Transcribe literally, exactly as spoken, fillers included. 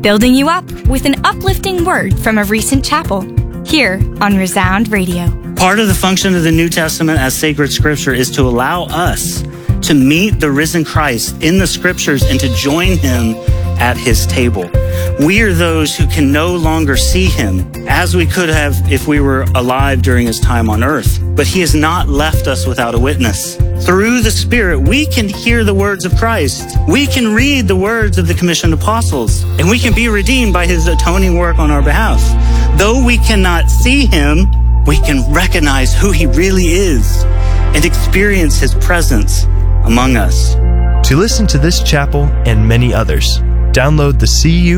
building you up with an uplifting word from a recent chapel, here on Resound Radio. Part of the function of the New Testament as sacred scripture is to allow us to meet the risen Christ in the scriptures and to join him at his table. We are those who can no longer see him as we could have if we were alive during his time on earth. But he has not left us without a witness. Through the Spirit, we can hear the words of Christ. We can read the words of the commissioned apostles, and we can be redeemed by his atoning work on our behalf. Though we cannot see him, we can recognize who he really is and experience his presence among us. To listen to this chapel and many others, download the C U